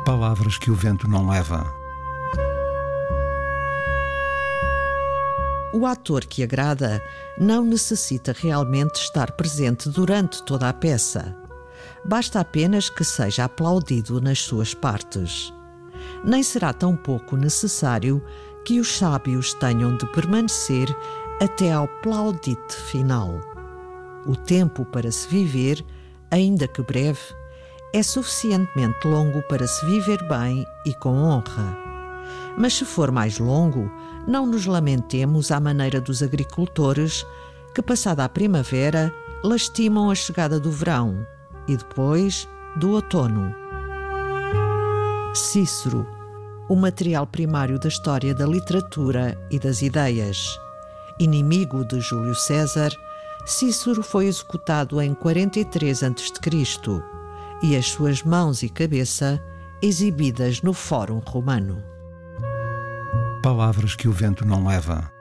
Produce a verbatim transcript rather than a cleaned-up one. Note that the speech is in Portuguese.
Palavras que o vento não leva. O ator que agrada não necessita realmente estar presente durante toda a peça. Basta apenas que seja aplaudido nas suas partes. Nem será tão pouco necessário que os sábios tenham de permanecer até ao plaudite final. O tempo para se viver, ainda que breve, é suficientemente longo para se viver bem e com honra. Mas se for mais longo, não nos lamentemos à maneira dos agricultores que, passada a primavera, lastimam a chegada do verão e depois do outono. Cícero, o material primário da história da literatura e das ideias. Inimigo de Júlio César, Cícero foi executado em quarenta e três antes de Cristo e as suas mãos e cabeça exibidas no Fórum Romano. Palavras que o vento não leva.